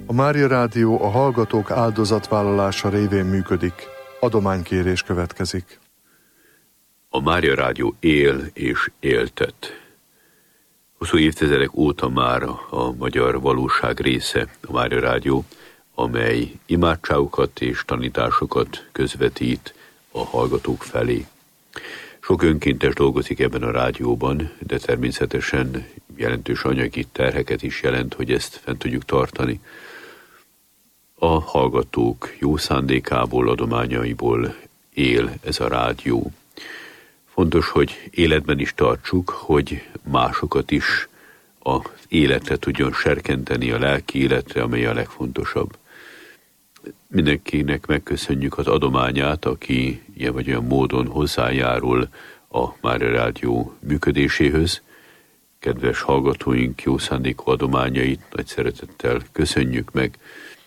A Mária Rádió a hallgatók áldozatvállalása révén működik. Adománykérés következik. A Mária Rádió él és éltet. Hosszú évtizedek óta már a magyar valóság része a Mária Rádió, amely imádságokat és tanításokat közvetít a hallgatók felé. Sok önkéntes dolgozik ebben a rádióban, de természetesen jelentős anyagi terheket is jelent, hogy ezt fent tudjuk tartani. A hallgatók jó szándékából, adományaiból él ez a rádió. Fontos, hogy életben is tartsuk, hogy másokat is az életre tudjon serkenteni, a lelki életre, amely a legfontosabb. Mindenkinek megköszönjük az adományát, aki ilyen vagy olyan módon hozzájárul a Mária Rádió működéséhöz. Kedves hallgatóink jó szándékú adományait nagy szeretettel köszönjük meg.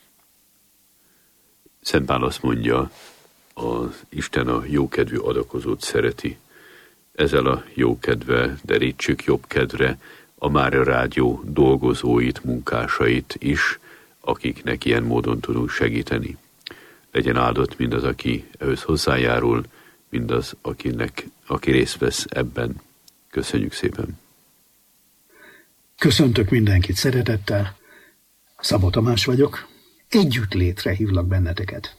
Szent Pál azt mondja, az Isten a jókedvű adakozót szereti. Ezzel a jókedve derítsük jobb kedvre a Mária Rádió dolgozóit, munkásait is, akiknek ilyen módon tudunk segíteni. Legyen áldott mindaz, aki ehhez hozzájárul, mindaz, aki részt vesz ebben. Köszönjük szépen! Köszöntök mindenkit szeretettel. Szabó Tamás vagyok. Együttlétre hívlak benneteket.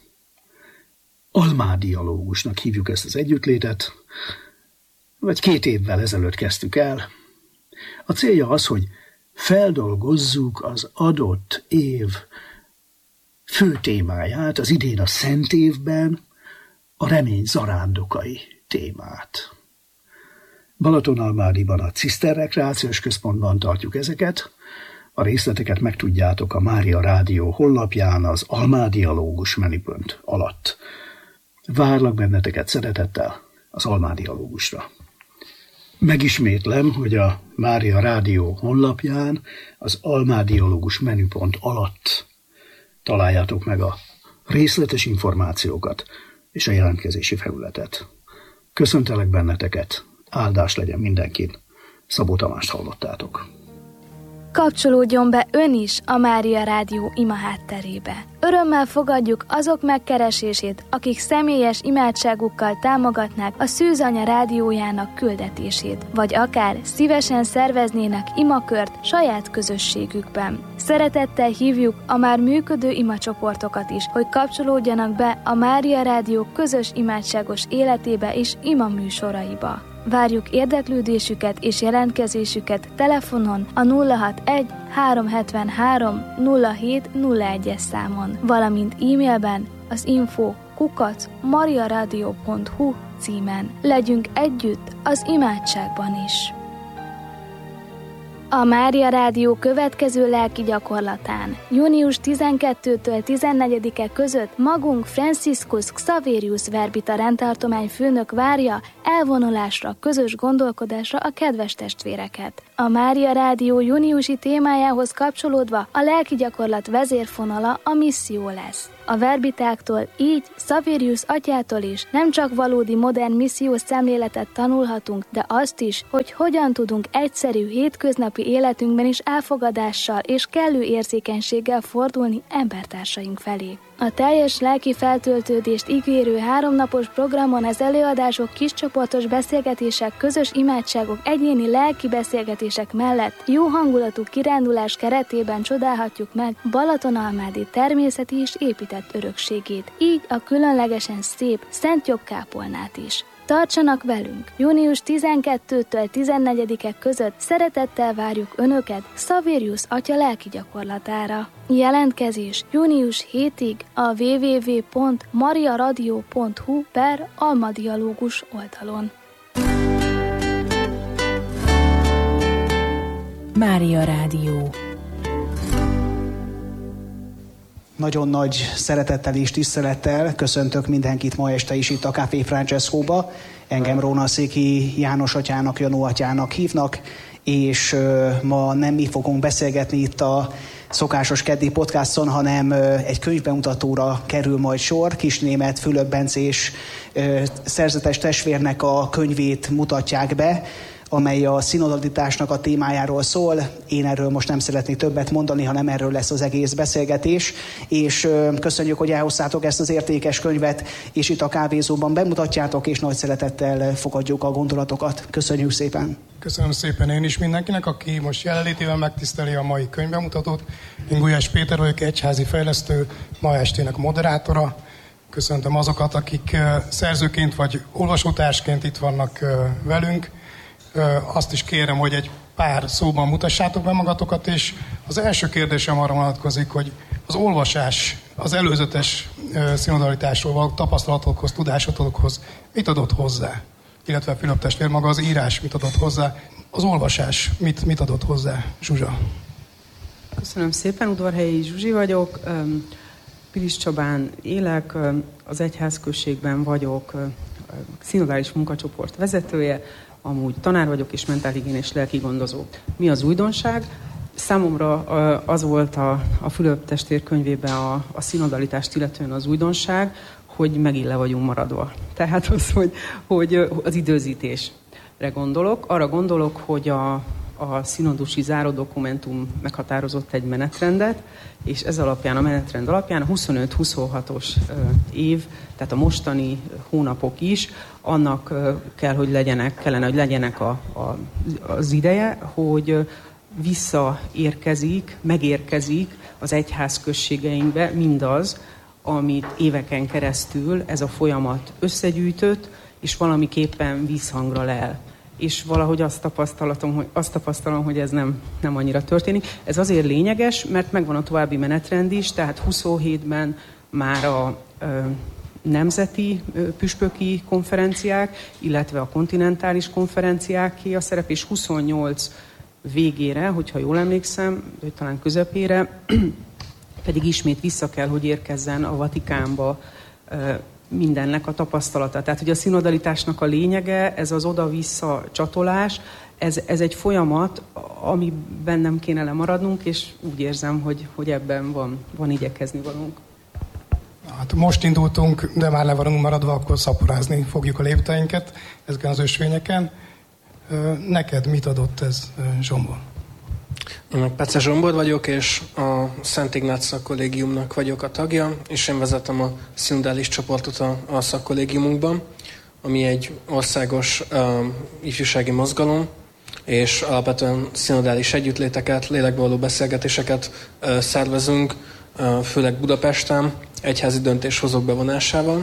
Almádialógusnak hívjuk ezt az együttlétet, vagy 2 évvel ezelőtt kezdtük el. A célja az, hogy feldolgozzuk az adott év fő témáját, az idén a Szent évben a remény zarándokai témát. Balatonalmádiban a Ciszter Rekreációs Központban tartjuk ezeket. A részleteket megtudjátok a Mária Rádió honlapján az Almádialógus menüpont alatt. Várlak benneteket szeretettel az Almádialógusra. Megismétlem, hogy a Mária Rádió honlapján az Almádialógus menüpont alatt találjátok meg a részletes információkat és a jelentkezési felületet. Köszöntelek benneteket, áldás legyen mindenkin. Szabó Tamást hallottátok. Kapcsolódjon be ön is a Mária Rádió ima hátterébe. Örömmel fogadjuk azok megkeresését, akik személyes imádságukkal támogatnák a Szűzanya rádiójának küldetését, vagy akár szívesen szerveznének imakört saját közösségükben. Szeretettel hívjuk a már működő imacsoportokat is, hogy kapcsolódjanak be a Mária Rádió közös imádságos életébe és ima műsoraiba. Várjuk érdeklődésüket és jelentkezésüket telefonon a 061 373 0701-es számon, valamint e-mailben az info@mariaradio.hu címen. Legyünk együtt az imádságban is. A Mária Rádió következő lelki gyakorlatán június 12-től 14-e között magunk Franciscus Xaverius Verbita rendtartomány főnök várja elvonulásra, közös gondolkodásra a kedves testvéreket. A Mária Rádió júniusi témájához kapcsolódva a lelki gyakorlat vezérfonala a misszió lesz. A verbitáktól, így Xaverius atyától is nem csak valódi modern missziós szemléletet tanulhatunk, de azt is, hogy hogyan tudunk egyszerű hétköznapi életünkben is elfogadással és kellő érzékenységgel fordulni embertársaink felé. A teljes lelki feltöltődést ígérő 3 napos programon az előadások, kiscsoportos beszélgetések, közös imádságok, egyéni lelki beszélgetések mellett jó hangulatú kirándulás keretében csodálhatjuk meg Balatonalmádi természeti és épített örökségét, így a különlegesen szép Szent Jobb-kápolnát is. Tartsanak velünk! Június 12-től 14-e között szeretettel várjuk Önöket Xaverius atya lelki gyakorlatára. Jelentkezés június 7-ig a www.mariaradio.hu/almadialógus oldalon. Mária Rádió. Nagyon nagy szeretettel és tisztelettel köszöntök mindenkit ma este is itt a Café Francescóba. Engem Rónaszéki János atyának, Janó atyának hívnak, és ma nem mi fogunk beszélgetni itt a szokásos keddi podcaston, hanem egy könyvbemutatóra kerül majd sor. Kisnémet Fülöp Bencés szerzetes testvérnek a könyvét mutatják be, amely a szinodalitásnak a témájáról szól. Én erről most nem szeretnék többet mondani, hanem erről lesz az egész beszélgetés, és köszönjük, hogy elhoztátok ezt az értékes könyvet, és itt a kávézóban bemutatjátok, és nagy szeretettel fogadjuk a gondolatokat. Köszönjük szépen! Köszönöm szépen én is mindenkinek, aki most jelenlétével megtiszteli a mai könyvbemutatót. Én Gulyás Péter vagyok, egyházi fejlesztő, ma estének moderátora. Köszöntöm azokat, akik szerzőként vagy olvasótársként itt vannak velünk. Azt is kérem, hogy egy pár szóban mutassátok be magatokat, és az első kérdésem arra vonatkozik, hogy az olvasás, az előzetes szinodalitásról való tapasztalatokhoz, tudásotokhoz mit adott hozzá? Illetve Fülöp testvér maga az írás mit adott hozzá? Az olvasás mit adott hozzá? Zsuzsa. Köszönöm szépen, Udvarhelyi Zsuzsi vagyok. Pilis Csabán élek, az egyházközségben vagyok, szinodális munkacsoport vezetője, amúgy tanár vagyok és mentálhigiénés lelki gondozó. Mi az újdonság? Számomra az volt a Fülöp testvér könyvében a szinodalitást illetően az újdonság, hogy megint le vagyunk maradva. Tehát az, hogy az időzítésre gondolok. Arra gondolok, hogy a szinodusi záródokumentum meghatározott egy menetrendet, és ez alapján, a menetrend alapján a 25-26-os év, tehát a mostani hónapok is, annak kellene, hogy legyenek az ideje, hogy megérkezik az egyházközségeinkbe mindaz, amit éveken keresztül ez a folyamat összegyűjtött, és valamiképpen vízhangra lel. És valahogy azt tapasztalom, hogy ez nem annyira történik. Ez azért lényeges, mert megvan a további menetrend is, tehát 27-ben már a nemzeti püspöki konferenciák, illetve a kontinentális konferenciáké a szerep, és 28 végére, hogyha jól emlékszem, vagy talán közepére, pedig ismét vissza kell, hogy érkezzen a Vatikánba mindennek a tapasztalata. Tehát, hogy a szinodalitásnak a lényege, ez az oda-vissza csatolás, ez egy folyamat, amiben nem kéne lemaradnunk, és úgy érzem, hogy ebben van igyekezni valunk. Hát most indultunk, de már le vagyunk maradva, akkor szaporázni fogjuk a lépteinket ezeken az ösvényeken. Neked mit adott ez, Zsombor? Én Pece Zsombor vagyok, és a Szent Ignác szakkollégiumnak vagyok a tagja, és én vezetem a szinodális csoportot a szakkollégiumunkban, ami egy országos ifjúsági mozgalom, és alapvetően szinodális együttléteket, lélekbe való beszélgetéseket szervezünk, főleg Budapesten, egyházi döntéshozók bevonásával.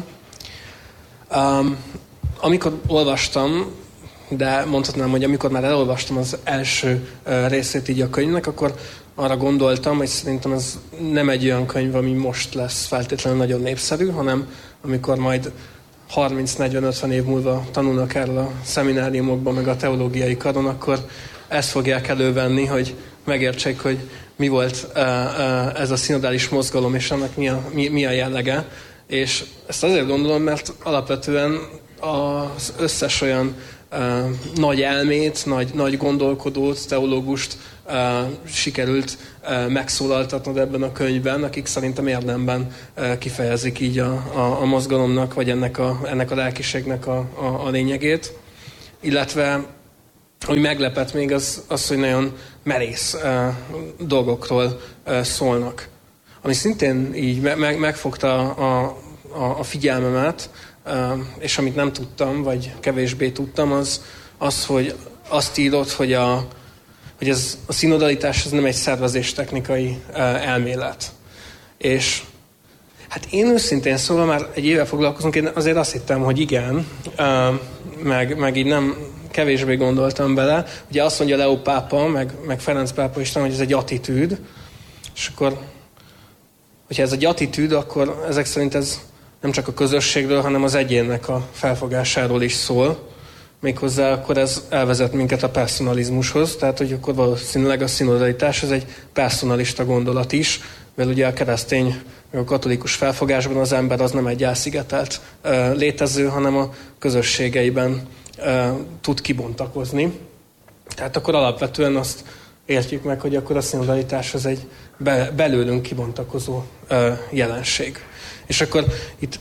Amikor olvastam, de mondhatnám, hogy amikor már elolvastam az első részét így a könyvnek, akkor arra gondoltam, hogy szerintem ez nem egy olyan könyv, ami most lesz feltétlenül nagyon népszerű, hanem amikor majd 30-40-50 év múlva tanulnak erről a szemináriumokban, meg a teológiai karon, akkor ezt fogják elővenni, hogy megértsék, hogy mi volt ez a szinodális mozgalom, és ennek mi a jellege. És ezt azért gondolom, mert alapvetően az összes olyan nagy elmét, nagy gondolkodót, teológust sikerült megszólaltatnod ebben a könyvben, akik szerintem érdemben kifejezik így a mozgalomnak, vagy ennek a lelkiségnek a lényegét. Illetve, ami meglepett még, az, hogy nagyon merész dolgokról szólnak. Ami szintén így megfogta a figyelmemet, és amit nem tudtam, vagy kevésbé tudtam, az hogy azt írod, hogy ez a szinodalitás ez nem egy szervezéstechnikai elmélet. És hát én őszintén szóval már egy éve foglalkozunk, én azért azt hittem, hogy igen, meg így nem kevésbé gondoltam bele. Ugye azt mondja Leó pápa, meg Ferenc pápa is, hogy ez egy attitűd, és akkor, hogyha ez egy attitűd, akkor ezek szerint ez nem csak a közösségről, hanem az egyénnek a felfogásáról is szól. Méghozzá akkor ez elvezet minket a personalizmushoz, tehát hogy akkor valószínűleg a szinodalitás ez egy personalista gondolat is, mert ugye a keresztény, a katolikus felfogásban az ember az nem egy elszigetelt létező, hanem a közösségeiben tud kibontakozni. Tehát akkor alapvetően azt értjük meg, hogy akkor a szinodalitás az egy belőlünk kibontakozó jelenség. És akkor itt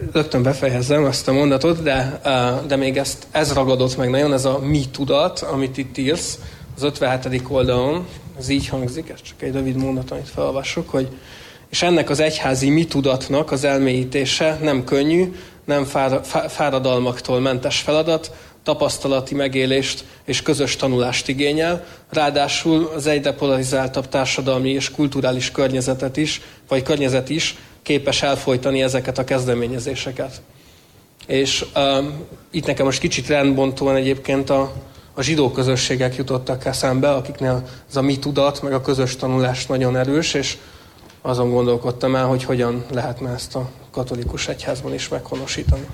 rögtön befejezem ezt a mondatot, de még ez ragadott meg nagyon, ez a mi tudat, amit itt írsz, az 57. oldalon, ez így hangzik, ez csak egy rövid mondat, amit felolvasok, hogy és ennek az egyházi mi tudatnak az elmélyítése nem könnyű, nem fáradalmaktól mentes feladat, tapasztalati megélést és közös tanulást igényel, ráadásul az egyre polarizáltabb társadalmi és kulturális környezet is képes elfojtani ezeket a kezdeményezéseket. És itt nekem most kicsit rendbontóan egyébként a zsidó közösségek jutottak eszembe, akiknél ez a mi tudat, meg a közös tanulás nagyon erős, és azon gondolkodtam el, hogy hogyan lehetne ezt a katolikus egyházban is meghonosítani.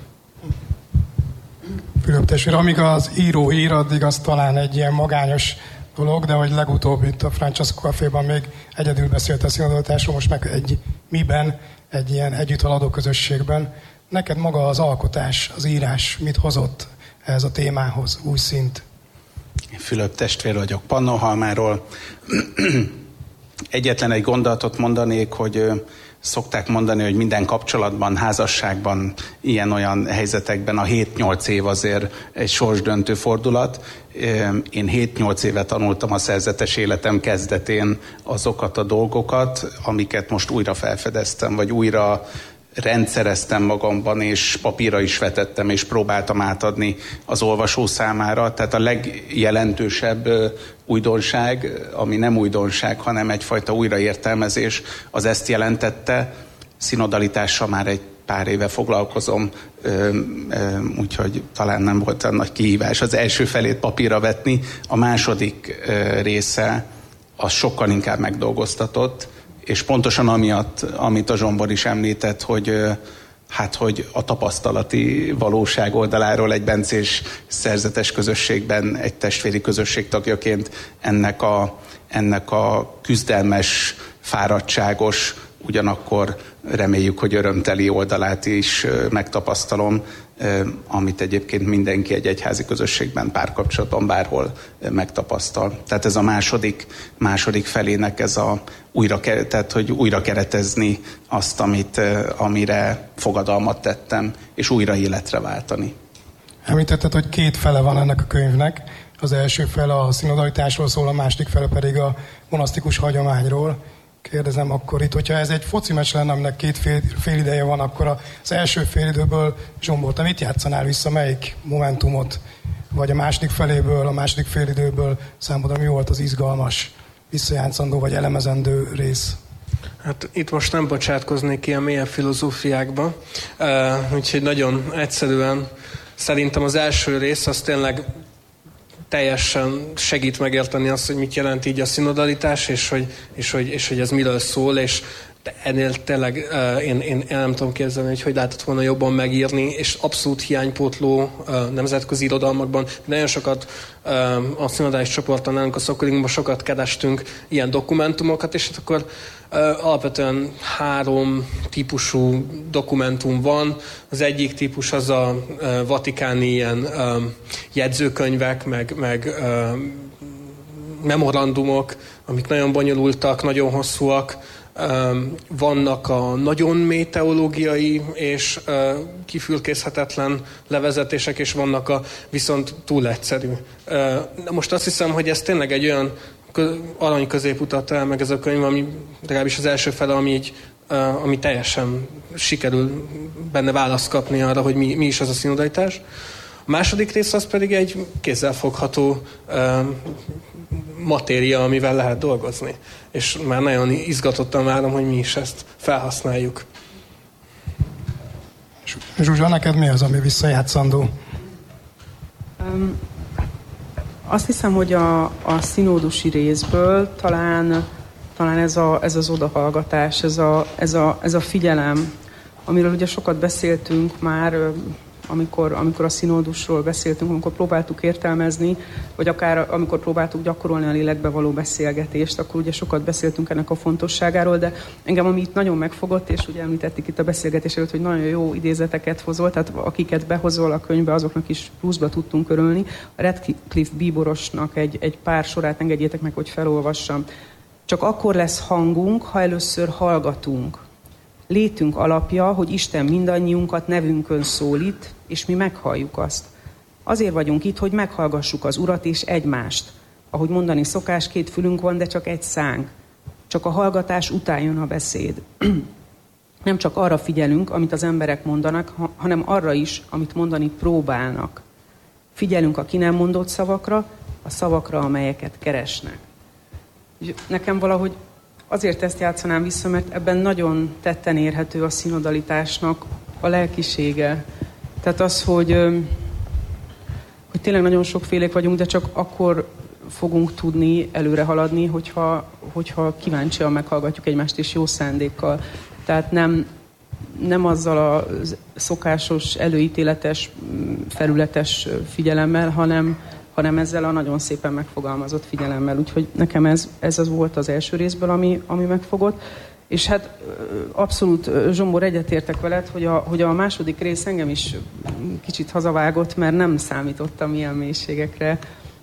Fülöp testvér, amíg az író ír, addig az talán egy ilyen magányos dolog, de hogy legutóbb itt a Francesco Caféban még egyedül beszélt a szinodalitásról, most meg egy ilyen együtthaladó közösségben. Neked maga az alkotás, az írás mit hozott ehhez a témához, új szint? Fülöp testvér vagyok Pannonhalmáról. Egyetlen egy gondolatot mondanék, hogy szokták mondani, hogy minden kapcsolatban, házasságban, ilyen-olyan helyzetekben a 7-8 év azért egy sorsdöntő fordulat. Én 7-8 éve tanultam a szerzetes életem kezdetén azokat a dolgokat, amiket most újra felfedeztem, vagy újra rendszereztem magamban, és papírra is vetettem, és próbáltam átadni az olvasó számára. Tehát a legjelentősebb újdonság, ami nem újdonság, hanem egyfajta újraértelmezés, az ezt jelentette. Szinodalitással már egy pár éve foglalkozom, úgyhogy talán nem volt olyan nagy kihívás az első felét papírra vetni. A második része az sokkal inkább megdolgoztatott, és pontosan amiatt, amit a Zsombor is említett, hogy a tapasztalati valóság oldaláról egy bencés szerzetes közösségben, egy testvéri közösség tagjaként ennek a küzdelmes, fáradtságos, ugyanakkor reméljük, hogy örömteli oldalát is megtapasztalom, amit egyébként mindenki egy egyházi közösségben, párkapcsolatban bárhol megtapasztal. Tehát ez a második felének ez tehát hogy újra keretezni azt, amire fogadalmat tettem, és újra életre váltani. Említetted, hogy két fele van ennek a könyvnek. Az első fele a szinodalitásról szól, a második fele pedig a monasztikus hagyományról. Kérdezem akkor itt, hogyha ez egy foci meccs lenne, aminek két fél ideje van, akkor az első fél időből, Zsombor, te mit játszanál vissza, melyik momentumot, vagy a második feléből, a második fél időből számodra mi volt az izgalmas, visszajátszandó vagy elemezendő rész? Hát itt most nem bocsátkoznék ilyen mélyebb filozófiákba, úgyhogy nagyon egyszerűen szerintem az első rész az tényleg teljesen segít megérteni azt, hogy mit jelent így a szinodalitás, és hogy ez miről szól, és ennél tényleg én nem tudom képzelni, hogy lehetett volna jobban megírni, és abszolút hiánypótló nemzetközi irodalmakban. Nagyon sokat a szinodális csoporton nálunk a Szokolinkban sokat kerestünk ilyen dokumentumokat, és akkor alapvetően 3 típusú dokumentum van. Az egyik típus az a vatikáni ilyen jegyzőkönyvek, meg memorandumok, amik nagyon bonyolultak, nagyon hosszúak. Vannak a nagyon mély teológiai és kifülkészhetetlen levezetések, és vannak a viszont túl egyszerű. Most azt hiszem, hogy ez tényleg egy olyan arany középutat el meg ez a könyv, ami legalábbis az első fele, ami teljesen sikerül benne választ kapni arra, hogy mi is az a szinodalitás. A második rész az pedig egy kézzelfogható matéria, amivel lehet dolgozni. És már nagyon izgatottan várom, hogy mi is ezt felhasználjuk. Zsuzsa, neked mi az, ami visszajátszandó? Azt hiszem, hogy a szinódusi részből talán ez az odahallgatás, ez a figyelem, amiről ugye sokat beszéltünk már, amikor a színódusról beszéltünk, amikor próbáltuk értelmezni, vagy akár amikor próbáltuk gyakorolni a lélekbe való beszélgetést, akkor ugye sokat beszéltünk ennek a fontosságáról, de engem ami itt nagyon megfogott, és ugye említették itt a beszélgetés előtt, hogy nagyon jó idézeteket hozol, tehát akiket behozol a könyvbe, azoknak is pluszba tudtunk örülni. A Radcliffe bíborosnak egy pár sorát engedjétek meg, hogy felolvassam. Csak akkor lesz hangunk, ha először hallgatunk. Létünk alapja, hogy Isten mindannyiunkat nevünkön szólít, és mi meghalljuk azt. Azért vagyunk itt, hogy meghallgassuk az Urat és egymást. Ahogy mondani szokás, 2 fülünk van, de csak egy szánk. Csak a hallgatás után jön a beszéd. Nem csak arra figyelünk, amit az emberek mondanak, hanem arra is, amit mondani próbálnak. Figyelünk a ki nem mondott szavakra, a szavakra, amelyeket keresnek. Nekem valahogy azért ezt játszanám vissza, mert ebben nagyon tetten érhető a szinodalitásnak a lelkisége. Tehát az, hogy tényleg nagyon sokfélék vagyunk, de csak akkor fogunk tudni előre haladni, hogyha kíváncsian meghallgatjuk egymást és jó szándékkal. Tehát nem azzal a szokásos, előítéletes, felületes figyelemmel, hanem ezzel a nagyon szépen megfogalmazott figyelemmel. Úgyhogy nekem ez az volt az első részből, ami megfogott. És hát abszolút, Zsombor, egyetértek veled, hogy a második rész engem is kicsit hazavágott, mert nem számítottam ilyen mélységekre.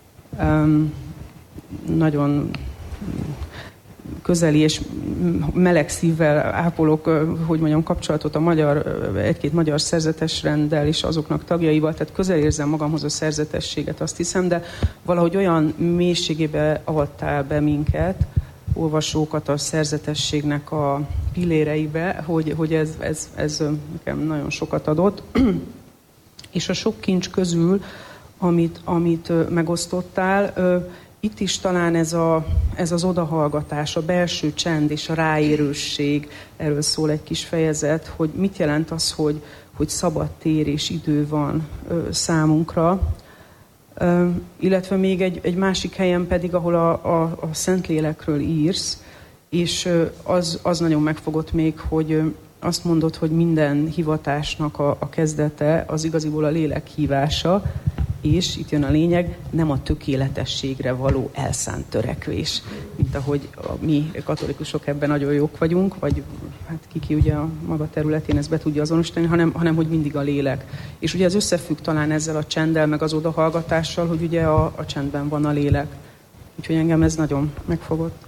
Nagyon közeli és meleg szívvel ápolok, hogy mondjam, kapcsolatot egy-két magyar szerzetesrenddel és azoknak tagjaival, tehát közel érzem magamhoz a szerzetességet, azt hiszem, de valahogy olyan mélységébe avattál be minket, olvasókat a szerzetességnek a pilléreibe, hogy ez nekem nagyon sokat adott. És a sok kincs közül, amit megosztottál, itt is talán ez az odahallgatás, a belső csend és a ráérősség, erről szól egy kis fejezet, hogy mit jelent az, hogy szabad tér és idő van számunkra. Illetve még egy másik helyen pedig, ahol a Szentlélekről írsz, és az nagyon megfogott még, hogy azt mondod, hogy minden hivatásnak a kezdete az igaziból a lélek hívása, és itt jön a lényeg, nem a tökéletességre való elszánt törekvés, mint ahogy mi katolikusok ebben nagyon jók vagyunk, vagy hát ki ugye a maga területén ezt be tudja azonosítani, hanem hogy mindig a lélek. És ugye ez összefügg talán ezzel a csenddel, meg az odahallgatással, hogy ugye a csendben van a lélek. Úgyhogy engem ez nagyon megfogott.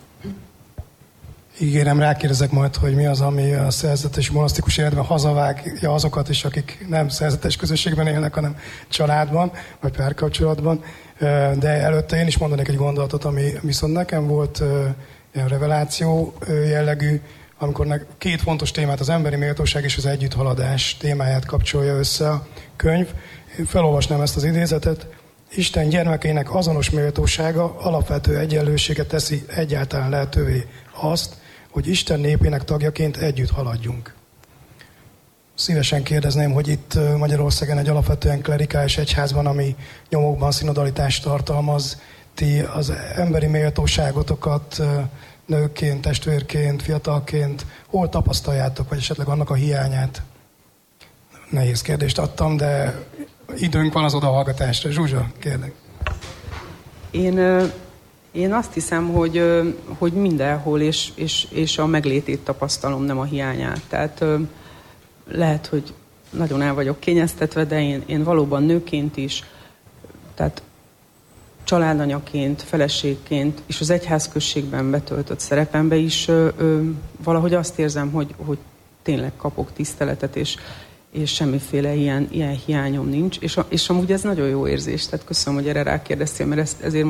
Ígérem, rákérdezek majd, hogy mi az, ami a szerzetes monasztikus életben hazavágja azokat is, akik nem szerzetes közösségben élnek, hanem családban, vagy párkapcsolatban. De előtte én is mondanék egy gondolatot, ami viszont nekem volt ilyen reveláció jellegű, amikor 2 fontos témát, az emberi méltóság és az együtthaladás témáját kapcsolja össze a könyv. Én felolvasnám ezt az idézetet. Isten gyermekeinek azonos méltósága, alapvető egyenlősége teszi egyáltalán lehetővé azt, hogy Isten népének tagjaként együtt haladjunk. Szívesen kérdezném, hogy itt Magyarországon egy alapvetően klerikális egyházban, ami nyomokban szinodalitást tartalmaz, ti az emberi méltóságotokat nőként, testvérként, fiatalként hol tapasztaljátok, vagy esetleg annak a hiányát? Nehéz kérdést adtam, de időnk van az odahallgatásra. Zsuzsa, kérlek. Én azt hiszem, hogy mindenhol, és a meglétét tapasztalom, nem a hiányát. Tehát lehet, hogy nagyon el vagyok kényeztetve, de én valóban nőként is, tehát családanyaként, feleségként, és az egyházközségben betöltött szerepembe is valahogy azt érzem, hogy tényleg kapok tiszteletet, és semmiféle ilyen hiányom nincs. És amúgy ez nagyon jó érzés, tehát köszönöm, hogy erre rákérdeztél, mert ezért